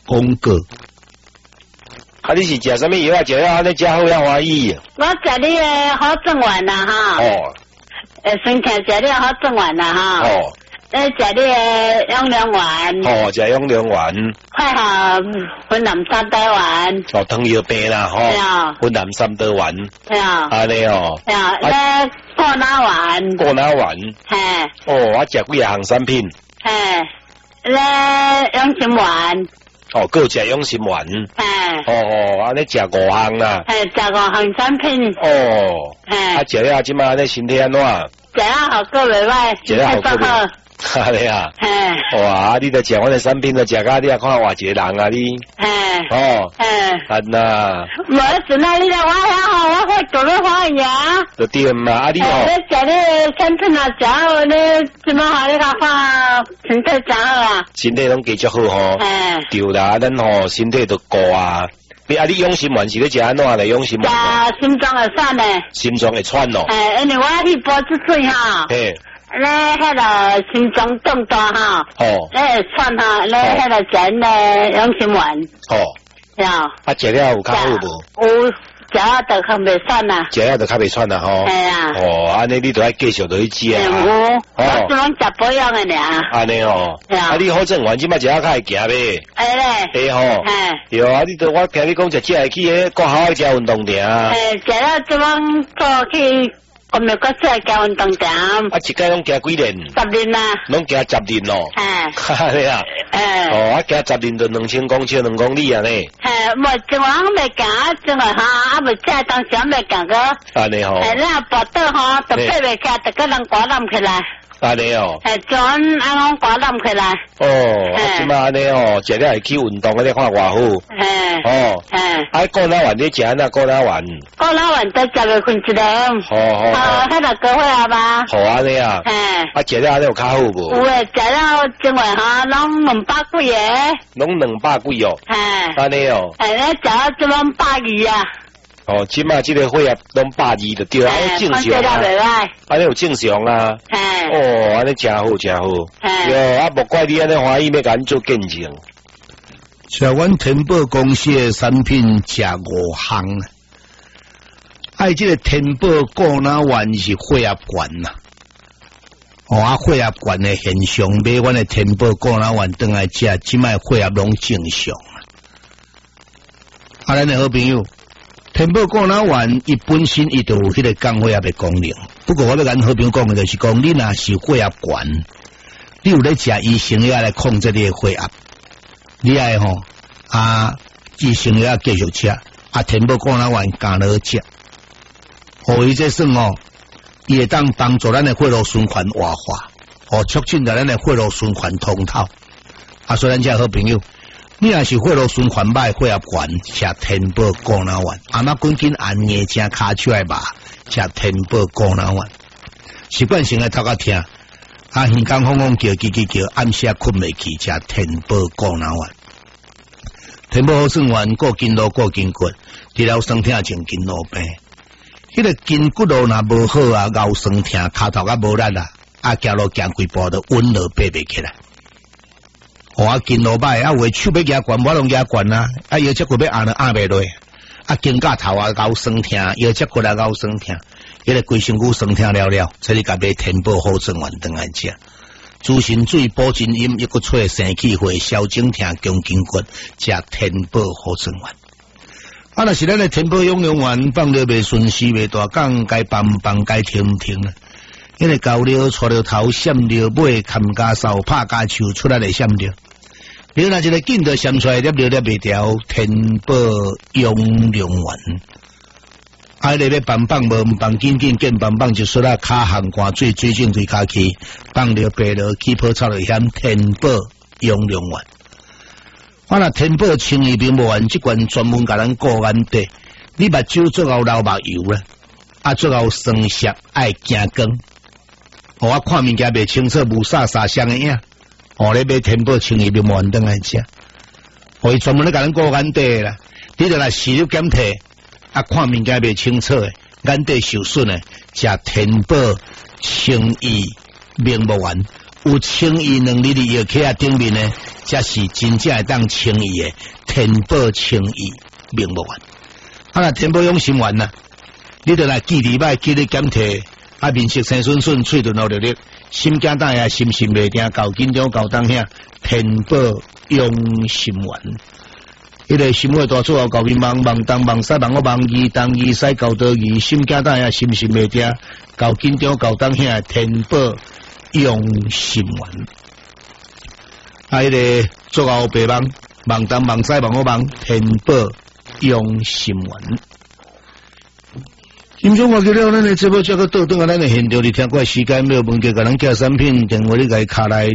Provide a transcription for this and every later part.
广告。 啊，你是食什么药啊？食了安尼食好遐欢喜。 我食你的好正丸啦哈。 哦。 身体食了好正丸啦哈。 哦。 食你的养良丸。 哦，食养良丸。 快好云南三德丸。 哦，糖尿病啦吼。 对啊。 云南三德丸。 对啊。 安尼哦。 对啊，咧过脑丸。 过脑丸。 嘿。 哦，我食几项产品。 嘿。咧养心丸。 哦，各食养心丸。 嘿。 哦，安尼食5项啦。 嘿，食5项产品。 哦。 嘿。 啊，食了即马安尼身体安怎？ 食了好个袂歹， 食了好个袂歹。安尼啊。 嘿。 哇，你著食阮的产品，著食甲你啊看偌一个人啊你。 嘿。 哦。 嘿。 安那。 无阵啊，你来我遐吼，我会做咧花呀。 就对嘛，啊你哦。 你食咧产品啊，食好咧，即马互你甲看身体真好啊。 身体拢继续好吼。 嘿。 对啦，咱吼身体都顾啊。你养心丸是咧食安怎咧？养心丸。 食心脏会喘咧。心脏会喘咯。 因为我去脖子水哈。 嘿。 咧迄个心脏动大哈。 哦。 咧会喘哈，咧迄个食咧养心丸。 哦。 呀。 啊，食了有较好无？ 有。食啊，就较袂喘啦。 食啊，就较袂喘啦吼。 系啊。 哦，安尼你著爱继续落去食啊。 我只拢食保养的尔。 安尼哦。啊，你好正丸即摆食啊较会行呗。 会咧。 会吼。嘿。有啊，你著我听你讲食会去迄国校爱食运动场。 食了即摆做去。我们国出来教运动场。 啊，一届拢行几年 ？10年啦。 拢行10年咯。 嘿。 你啊。哦，啊，行10年就2000公尺2公里啊呢。 嘿，无正话我未行，正话哈，啊无这当时我未行过。 安尼吼。 嘿，你若跋倒吼，就爬袂起，就个人挂揽起来。 安尼哦。 嘿，转安讲挂揽起来。 哦，啊，即马安尼哦，食了会去运动，你看偌好。 嘿。 哦。嘿。啊，过脑丸你食安那过脑丸？过脑丸都10月份一粒。 好。 迄个高血压吧。 好安尼啊。嘿。啊，食了安尼有较好无？ 有诶，食了正话哈，拢200几个。 拢200几哦。嘿。安尼哦。 嘿，咧食了即拢120啊。 哦，即马即个血压拢120就对啊，正常啊。安尼有正常啊。嘿。哦，安尼真好真好。嘿。哟，啊，莫怪你安尼欢喜要甲咱做见证。 像阮天宝公司的产品食5项，爱这个天宝过脑丸是血压悬呐。哦，啊，血压悬的现象，买阮的天宝过脑丸转来食，即卖血压拢正常啊。咱的好朋友，天宝过脑丸伊本身伊就有迄个降血压的功能。不过我要跟好朋友讲的就是讲，你若是血压悬，你有咧食医生药来控制你的血压。你爱吼医生要继续吃，天宝过脑丸加落食，互伊这算哦，伊会当帮助咱的血液循环活化，促进咱的血液循环通透。所以咱这好朋友，你若是血液循环歹、血压悬，吃天宝过脑丸，那赶紧按夜正骹手来吧，吃天宝过脑丸。习惯性的头壳疼，耳讲轰轰叫、叽叽叫，暗时困袂去，吃天宝过脑丸。天宝好算丸，过筋络过筋骨，治疗酸痛症、筋络病。迄个筋骨络若无好啊，腰酸痛，骹头甲无力啊，行路行几步都稳落爬袂起来。筋络歹，有诶手要举悬，我拢举悬啊，腰脊骨要压袂落，肩胛头腰酸痛，腰脊骨腰酸痛，迄个规身躯酸痛了了，所以甲买天宝好算丸转来食。滋肾水、补真阴，抑个吹生气血、消肿痛、强筋骨，食天宝好算丸。若是咱的天宝养良丸放了袂顺时袂大讲，该放该停啦。因为高了、错了头、闪了尾、砍加梢、拍加手出来的闪了。你若一个劲就闪出来，粒袂掉，天宝养良丸。你要放无放紧见放就说啦，骹含汗水，水浸对骹去，放了白了，起泡臭了险，天宝养良丸。我若天宝清液并无丸，即罐专门甲咱顾眼底，你目睭最后流目油啦，最后酸涩爱惊光。我看物件袂清楚，无啥相的影。你买天宝清液并无丸转来食，伊专门咧甲咱顾眼底啦，你著来视力检体。看物件袂清楚诶，眼底受损诶，食天宝清液明目丸， 有情义能力的药客啊顶面呢，才是真正会当情义的天宝情义名目丸。啊，那天宝养心丸呐，你得来记礼拜记得检体，啊面色青顺顺，喙唇好绿绿，心惊胆呀，心心袂定，够紧张够当遐，天宝养心丸。迄个心会大做后，够面忙忙东忙西忙我忙二东二西够多二，心惊胆呀，心心袂定，够紧张够当遐，天宝养心丸。啊，迄个做后白忙忙东忙西忙我忙，天宝养心丸。今朝我记了，咱的节目这个倒转啊，咱的现场里听过时间没有问题，甲咱寄产品电话你甲伊卡来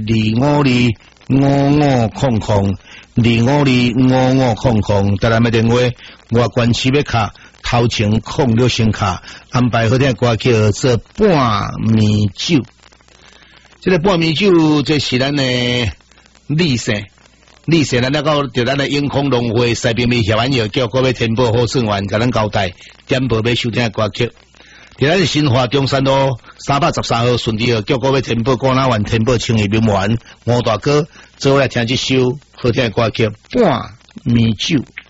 252500，252500，带来咩电话？我关系要卡头前控了先卡，安排好听歌叫做半暝酒。这个半暝酒，这是咱的理性。历史咱那个就咱的永康农会西边面协完药叫各位天宝好顺完，甲咱交代点播要收听的歌曲。伫咱新华中山路313号顺利号叫各位天宝广南湾天宝青义名丸吴大哥做来听这首好听的歌曲《半暝酒》。